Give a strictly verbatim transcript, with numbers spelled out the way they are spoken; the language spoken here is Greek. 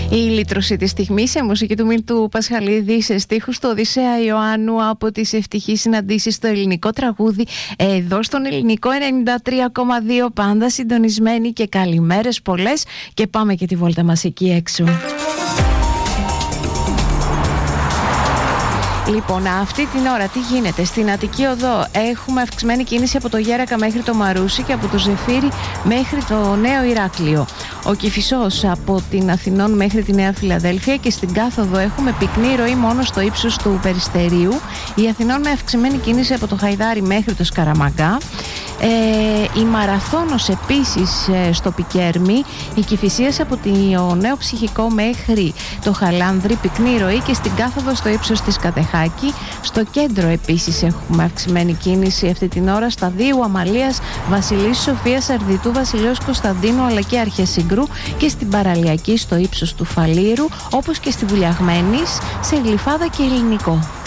Η λύτρωση της στιγμής σε μουσική του Μίλτου Πασχαλίδη, σε στίχους του Οδυσσέα Ιωάννου από τις ευτυχείς συναντήσεις στο ελληνικό τραγούδι, εδώ στον ελληνικό ενενήντα τρία κόμμα δύο, πάντα συντονισμένοι, και καλημέρες πολλές, και πάμε και τη βόλτα μας εκεί έξω. Λοιπόν, αυτή την ώρα τι γίνεται? Στην Αττική Οδό έχουμε αυξημένη κίνηση από το Γέρακα μέχρι το Μαρούσι και από το Ζεφύρι μέχρι το Νέο Ηράκλειο. Ο Κηφισός από την Αθηνών μέχρι τη Νέα Φιλαδέλφια, και στην κάθοδο έχουμε πυκνή ροή μόνο στο ύψος του Περιστερίου. Η Αθηνών με αυξημένη κίνηση από το Χαϊδάρι μέχρι το Σκαραμαγκά. Ε, η Μαραθώνος επίσης ε, στο Πικέρμι. Η Κηφισίας από το Νέο Ψυχικό μέχρι το Χαλάνδρι, πυκνή ροή, και στην κάθοδο στο ύψος της Κατεχάκη. Στο κέντρο επίσης έχουμε αυξημένη κίνηση αυτή την ώρα στα Δίου Αμαλίας, Βασιλής Σοφίας, Αρδιτού, Βασιλιός Κωνσταντίνου αλλά και Αρχεσύγκρου, και στην Παραλιακή στο ύψος του Φαλήρου, όπως και στη Βουλιαγμένης, σε Γλυφάδα και Ελληνικό.